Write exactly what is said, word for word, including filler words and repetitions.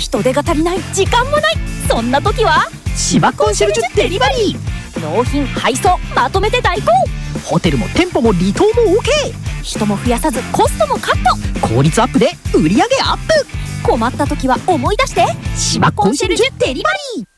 人手が足りない、時間もない、そんな時は芝コンシェルジュデリバリー。 納品配送まとめて代行。 ホテルも店舗も離島も OK。 人も増やさずコストもカット。 効率アップで売上アップ。 困った時は思い出して、芝コンシェルジュデリバリー。